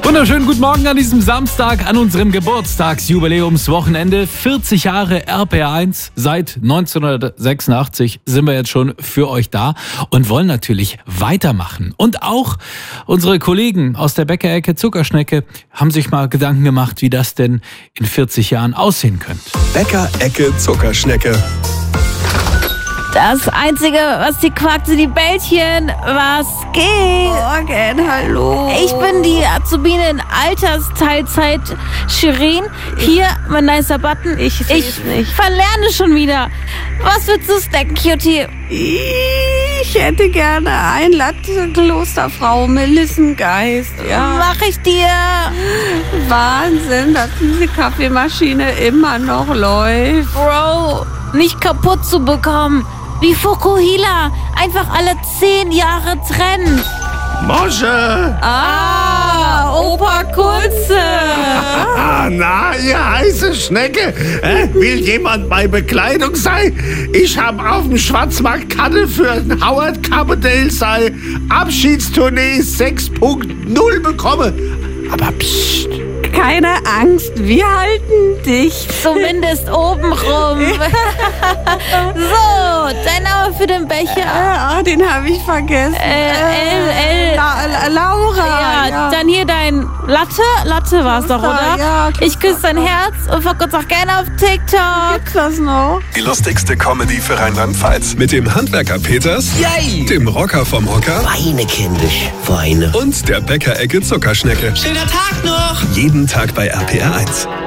Wunderschönen guten Morgen an diesem Samstag, an unserem Geburtstagsjubiläumswochenende. 40 Jahre RPR1. Seit 1986 sind wir jetzt schon für euch da und wollen natürlich weitermachen. Und auch unsere Kollegen aus der Bäckerecke Zuckerschnecke haben sich mal Gedanken gemacht, wie das denn in 40 Jahren aussehen könnte. Bäckerecke Zuckerschnecke. Das Einzige, was die quakt, sind die Bällchen. Was geht? Morgen, hallo. Ich bin die Azubine in Altersteilzeit Shirin. Hier, mein nicer Button. Ich nicht. Verlerne schon wieder. Was willst du snacken, Cutie? Ich hätte gerne ein Latte Klosterfrau Melissengeist. Ja. Mach ich dir. Wahnsinn, dass diese Kaffeemaschine immer noch läuft. Bro, nicht kaputt zu bekommen. Wie Fukuhila. Einfach alle 10 Jahre trennen. Mosche! Opa Kunze. Na, ihr heiße Schnecke, will jemand bei Bekleidung sein? Ich hab auf dem Schwarzmarkt Karte für Howard Carpendale sei Abschiedstournee 6.0 bekommen. Aber psst. Keine Angst, wir halten dich. Zumindest obenrum. So, dein Name für den Becher. Den habe ich vergessen. Laura. Ja, dann hier dein Latte. Latte war es doch, oder? Ja, ich küsse dein Herz und verkürze auch gerne auf TikTok. Gibt's das noch? Die lustigste Comedy für Rheinland-Pfalz. Mit dem Handwerker Peters, Yay! dem Rocker vom Hocker Weine, kindisch, weine. und der Bäckerecke Zuckerschnecke. Schöner Tag noch! Jeden Tag bei RPR1.